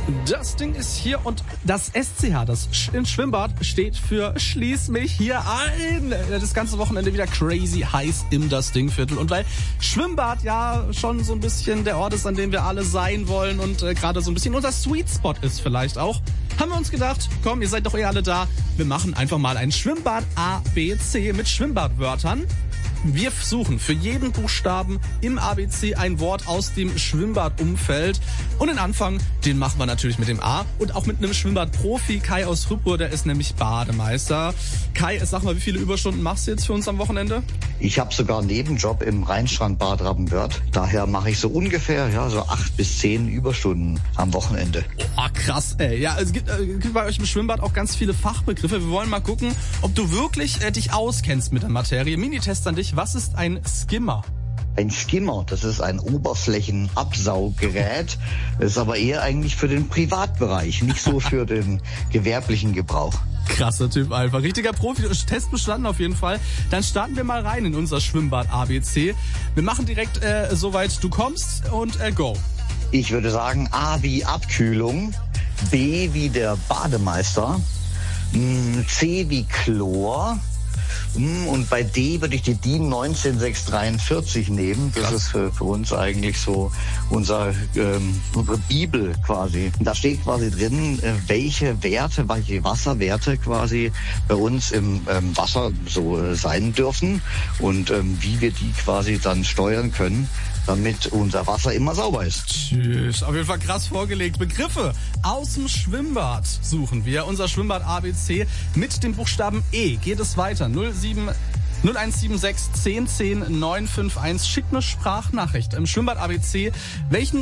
Das Ding ist hier und das SCH, das Schwimmbad, steht für Schließ mich hier ein. Das ganze Wochenende wieder crazy heiß im Das Ding-Viertel. Und weil Schwimmbad ja schon so ein bisschen der Ort ist, an dem wir alle sein wollen und gerade so ein bisschen unser Sweet Spot ist vielleicht auch, haben wir uns gedacht, komm, ihr seid doch eh alle da, wir machen einfach mal ein Schwimmbad ABC mit Schwimmbadwörtern. Wir suchen für jeden Buchstaben im ABC ein Wort aus dem Schwimmbadumfeld. Und den Anfang, den machen wir natürlich mit dem A und auch mit einem Schwimmbadprofi. Kai aus Rüppur, der ist nämlich Bademeister. Kai, sag mal, wie viele Überstunden machst du jetzt für uns am Wochenende? Ich habe sogar einen Nebenjob im Rheinstrandbad Rabenwörth. Daher mache ich so ungefähr so 8 bis 10 Überstunden am Wochenende. Oh, krass, ey. Ja, es gibt bei euch im Schwimmbad auch ganz viele Fachbegriffe. Wir wollen mal gucken, ob du wirklich dich auskennst mit der Materie. Minitest an dich. Was ist ein Skimmer? Ein Skimmer, das ist ein Oberflächenabsauggerät. Das ist aber eher eigentlich für den Privatbereich, nicht so für den gewerblichen Gebrauch. Krasser Typ einfach. Richtiger Profi. Test bestanden auf jeden Fall. Dann starten wir mal rein in unser Schwimmbad ABC. Wir machen direkt soweit du kommst und go. Ich würde sagen A wie Abkühlung, B wie der Bademeister, C wie Chlor. Und bei D würde ich die DIN 19643 nehmen. Das ist für uns eigentlich so unsere Bibel quasi. Da steht quasi drin, welche Wasserwerte quasi bei uns im Wasser so sein dürfen und wie wir die quasi dann steuern können, damit unser Wasser immer sauber ist. Tschüss. Auf jeden Fall krass vorgelegt. Begriffe aus dem Schwimmbad suchen wir. Unser Schwimmbad ABC mit dem Buchstaben E. Geht es weiter. 0176 10 10 951. Schickt eine Sprachnachricht im Schwimmbad ABC. Welchen